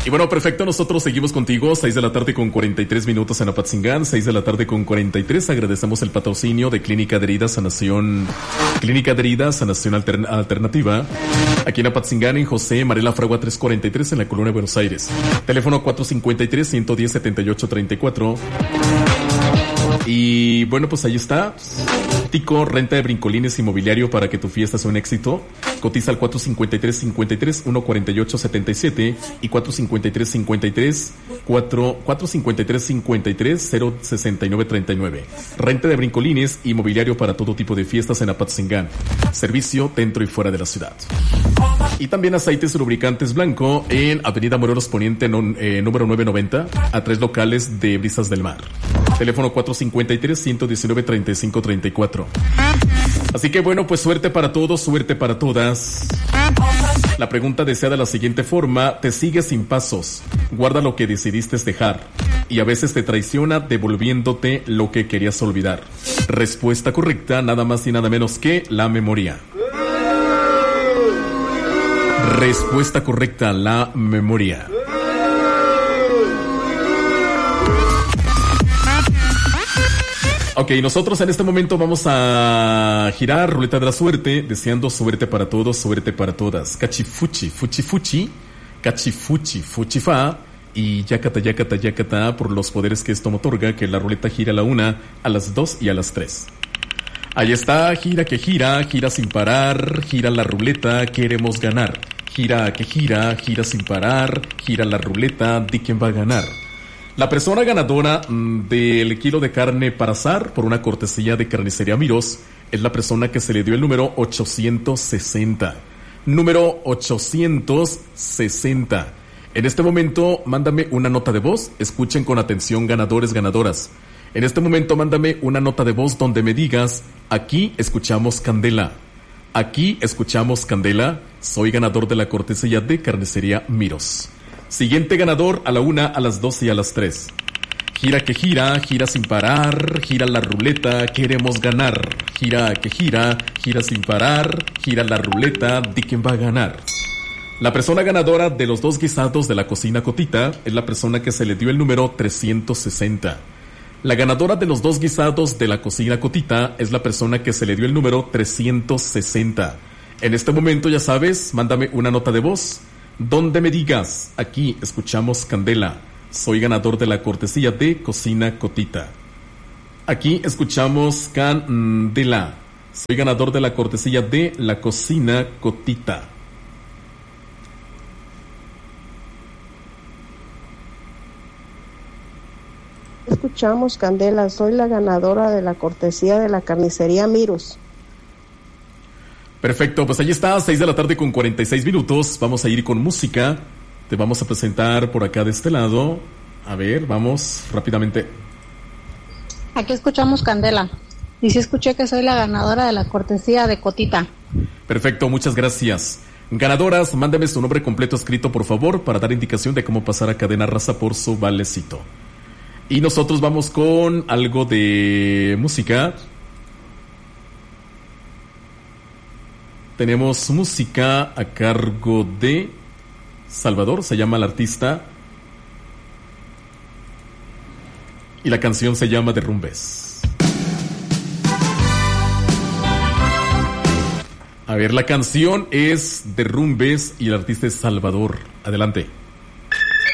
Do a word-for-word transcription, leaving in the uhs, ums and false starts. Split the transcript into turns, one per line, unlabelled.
Y bueno, perfecto, nosotros seguimos contigo, seis de la tarde con cuarenta y tres minutos en Apatzingán, seis de la tarde con cuarenta y tres. Agradecemos el patrocinio de Clínica de Heridas Sanación, Clínica de Heridas Sanación Altern- Alternativa, aquí en Apatzingán, en José Marela Fragua trescientos cuarenta y tres, en la Colonia de Buenos Aires. Teléfono cuatro cinco tres, uno uno cero, siete ocho tres cuatro. Y bueno, pues ahí está. Tico, renta de brincolines inmobiliario para que tu fiesta sea un éxito. Cotiza al cuatro cinco tres, cinco tres, uno cuatro ocho siete siete y cuatro cinco tres, cinco tres, cuatro cinco tres, cinco tres, cero seis nueve tres nueve. Renta de brincolines inmobiliario para todo tipo de fiestas en Apatzingán. Servicio dentro y fuera de la ciudad. Y también aceites y lubricantes blanco en Avenida Morelos Poniente, non, eh, número nueve noventa, a tres locales de Brisas del Mar. Teléfono cuatro cinco tres, uno uno nueve, tres cinco tres cuatro. Así que bueno, pues suerte para todos, suerte para todas. La pregunta desea de la siguiente forma: te sigues sin pasos, guarda lo que decidiste dejar y a veces te traiciona devolviéndote lo que querías olvidar. Respuesta correcta, nada más y nada menos que la memoria. Respuesta correcta, la memoria. Ok, nosotros en este momento vamos a girar ruleta de la suerte, deseando suerte para todos, suerte para todas. Cachifuchi, fuchi fuchi, cachifuchi, fuchi fa, y yacata, yacata, yacata, por los poderes que esto me otorga, que la ruleta gira a la una, a las dos y a las tres. Ahí está, gira que gira, gira sin parar, gira la ruleta, queremos ganar. Gira que gira, gira sin parar, gira la ruleta, di quién va a ganar. La persona ganadora mmm, del kilo de carne para asar por una cortesía de Carnicería Miros es la persona que se le dio el número ochocientos sesenta. Número ochocientos sesenta. En este momento, mándame una nota de voz. Escuchen con atención, ganadores, ganadoras. En este momento, mándame una nota de voz donde me digas: aquí escuchamos Candela. Aquí escuchamos Candela. Soy ganador de la cortesía de Carnicería Miros. Siguiente ganador a la una, a las dos y a las tres. Gira que gira, gira sin parar, gira la ruleta, queremos ganar. Gira que gira, gira sin parar, gira la ruleta, di quién va a ganar. La persona ganadora de los dos guisados de la cocina Cotita es la persona que se le dio el número trescientos sesenta. La ganadora de los dos guisados de la cocina Cotita es la persona que se le dio el número trescientos sesenta. En este momento, ya sabes, mándame una nota de voz donde me digas: aquí escuchamos Candela. Soy ganador de la cortesía de Cocina Cotita. Aquí escuchamos Candela. Soy ganador de la cortesía de la Cocina Cotita.
Escuchamos Candela. Soy la ganadora de la cortesía de la Carnicería Miros.
Perfecto, pues ahí está, seis de la tarde con cuarenta y seis minutos. Vamos a ir con música. Te vamos a presentar por acá de este lado. A ver, vamos rápidamente.
Aquí escuchamos Candela. Y sí escuché que soy la ganadora de la cortesía de Cotita.
Perfecto, muchas gracias. Ganadoras, mándame su nombre completo escrito, por favor, para dar indicación de cómo pasar a Cadena Raza por su valecito. Y nosotros vamos con algo de música. Tenemos música a cargo de Salvador, se llama el artista. Y la canción se llama Derrumbes. A ver, la canción es Derrumbes y el artista es Salvador. Adelante.